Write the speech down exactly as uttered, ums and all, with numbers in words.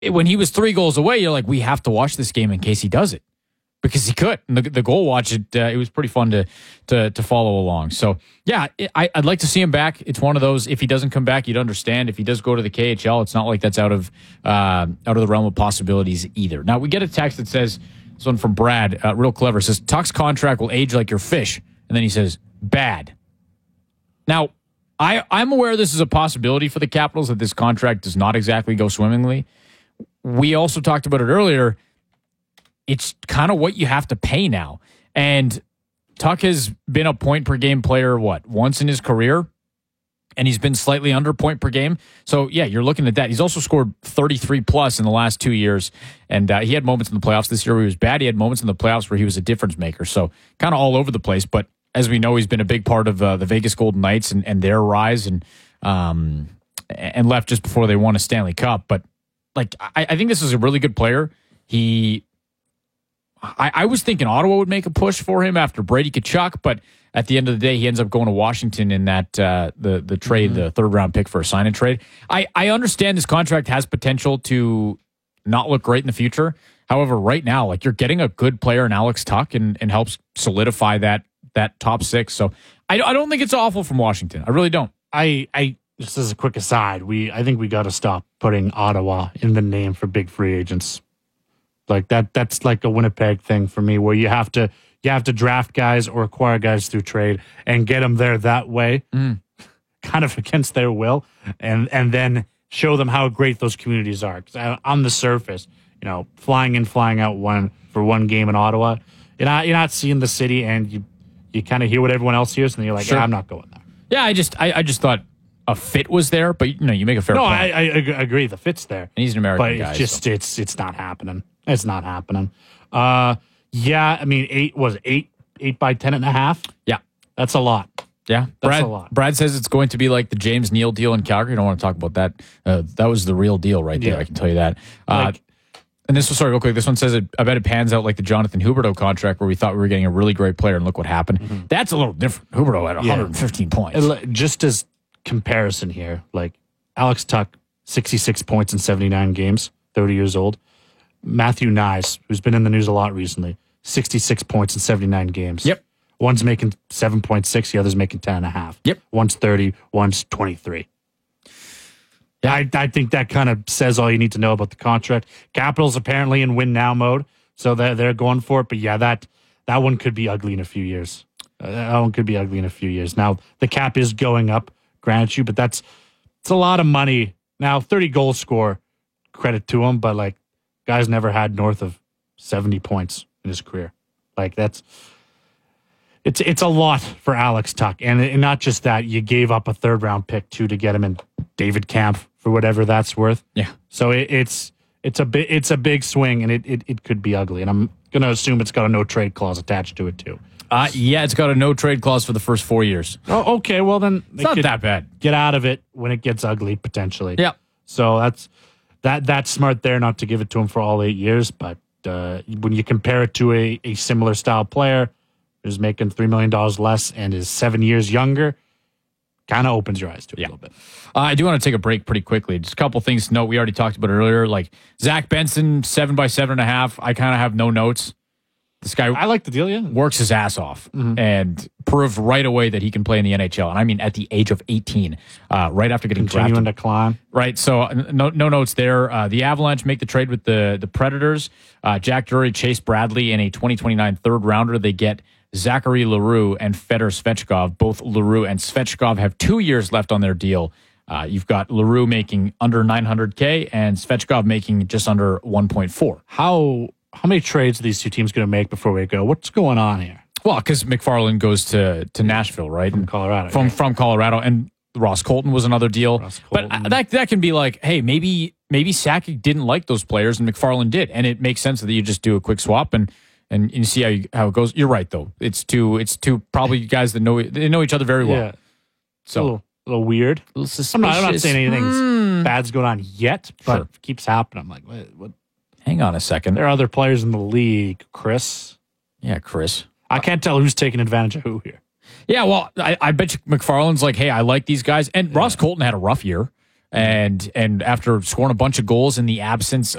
when he was three goals away, you're like, we have to watch this game in case he does it. Because he could. And the, the goal watch, it, uh, it was pretty fun to to to follow along. So, yeah, I, I'd like to see him back. It's one of those, if he doesn't come back, you'd understand. If he does go to the K H L, it's not like that's out of uh, out of the realm of possibilities either. Now, we get a text that says, this one from Brad, uh, real clever, says, Tuch's contract will age like your fish. And then he says, bad. Now, I, I'm aware this is a possibility for the Capitals, that this contract does not exactly go swimmingly. We also talked about it earlier. It's kind of what you have to pay now. And Tuch has been a point per game player, what, once in his career? And he's been slightly under point per game. So, yeah, you're looking at that. He's also scored thirty-three plus in the last two years. And uh, he had moments in the playoffs this year where he was bad. He had moments in the playoffs where he was a difference maker. So, kind of all over the place. But as we know, he's been a big part of uh, the Vegas Golden Knights and, and their rise, and um, and left just before they won a Stanley Cup. But, like, I, I think this is a really good player. He... I, I was thinking Ottawa would make a push for him after Brady Tkachuk, but at the end of the day, he ends up going to Washington in that uh, the the trade, mm-hmm. the third round pick for a sign and trade. I, I understand this contract has potential to not look great in the future. However, right now, like, you're getting a good player in Alex Tuch, and, and helps solidify that that top six. So I, I don't think it's awful from Washington. I really don't. I I just as a quick aside, we I think we got to stop putting Ottawa in the name for big free agents. Like that, that's like a Winnipeg thing for me, where you have to you have to draft guys or acquire guys through trade and get them there that way, mm. kind of against their will, and and then show them how great those communities are. Because on the surface, you know, flying in, flying out one for one game in Ottawa, you're not you're not seeing the city, and you you kind of hear what everyone else hears, and then you're like, sure. yeah, I'm not going there. Yeah, I just I, I just thought a fit was there, but you know, you make a fair no, point. I, I agree, the fit's there. And he's an American but guy, it's just so. it's it's not happening. It's not happening. Uh, yeah, I mean, eight was eight, eight by ten and a half. Yeah, that's a lot. Yeah, that's Brad, a lot. Brad says it's going to be like the James Neal deal in Calgary. I don't want to talk about that. Uh, that was the real deal right there. Yeah. I can tell you that. Uh, like, and this was sorry, real quick. This one says it, I bet it pans out like the Jonathan Huberdeau contract, where we thought we were getting a really great player, and look what happened. Mm-hmm. That's a little different. Huberdeau had one hundred fifteen yeah. points. Just as comparison here, like Alex Tuch, sixty-six points in seventy-nine games, thirty years old. Matthew Nyes, who's been in the news a lot recently, sixty-six points in seventy-nine games. Yep. One's making seven point six, the other's making ten and a half. Yep. One's thirty, one's twenty-three. Yeah, I, I think that kind of says all you need to know about the contract. Capitals apparently in win now mode, so they're, they're going for it. But yeah, that that one could be ugly in a few years. Uh, that one could be ugly in a few years. Now, the cap is going up, grant you, but that's it's a lot of money. Now, thirty goal score, credit to him, but like, guy's never had north of seventy points in his career. Like, that's it's it's a lot for Alex Tuch, and, and not just that. You gave up a third round pick too to get him in David Kampf for whatever that's worth. Yeah. So it, it's it's a bit it's a big swing, and it, it it could be ugly. And I'm gonna assume it's got a no trade clause attached to it too. Uh, yeah, it's got a no trade clause for the first four years. Oh, okay. Well, then it's not that bad. Get out of it when it gets ugly potentially. Yeah. So that's. That that's smart there, not to give it to him for all eight years. But uh, when you compare it to a, a similar style player who's making three million dollars less and is seven years younger, kind of opens your eyes to it yeah. a little bit. Uh, I do want to take a break pretty quickly. Just a couple things to note. We already talked about it earlier. Like Zach Benson, seven by seven and a half. I kind of have no notes. This guy, I like the deal, yeah. works his ass off mm-hmm. and proved right away that he can play in the N H L. And I mean, at the age of eighteen, uh, right after getting Continuing drafted. to climb. Right. So no, no notes there. Uh, the Avalanche make the trade with the, the Predators. Uh, Jack Drury, Chase Bradley, and a twenty twenty-nine third rounder. They get Zachary Leroux and Fedor Svechkov. Both Leroux and Svechkov have two years left on their deal. Uh, you've got Leroux making under nine hundred K and Svechkov making just under one point four. How... How many trades are these two teams going to make before we go? What's going on here? Well, because McFarland goes to, to Nashville, right? From Colorado. From right? from Colorado. And Ross Colton was another deal. But that that can be like, hey, maybe maybe Sakic didn't like those players and McFarland did. And it makes sense that you just do a quick swap and and you see how you, how it goes. You're right, though. It's two, it's two probably guys that know they know each other very well. Yeah. So a little, a little weird. A little I'm, not, I'm not saying anything mm. bad's going on yet, but sure. it keeps happening. I'm like, what? what? Hang on a second. There are other players in the league, Chris. Yeah, Chris. I can't tell who's taking advantage of who here. Yeah, well, I, I bet you McFarland's like, hey, I like these guys. And yeah. Ross Colton had a rough year. And and after scoring a bunch of goals in the absence